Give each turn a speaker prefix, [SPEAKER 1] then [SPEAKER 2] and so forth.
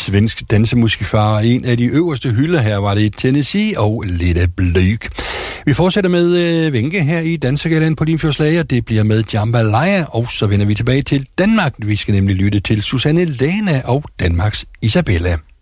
[SPEAKER 1] svensk dansemusikfar. En af de øverste hylder her var det Tennessee og Lette Bløk. Vi fortsætter med Wenche her i Dansegalaen på Limfjordslager. Det bliver med Jambalaya, og så vender vi tilbage til Danmark. Vi skal nemlig lytte til Susanne Lena og Danmarks Isabella.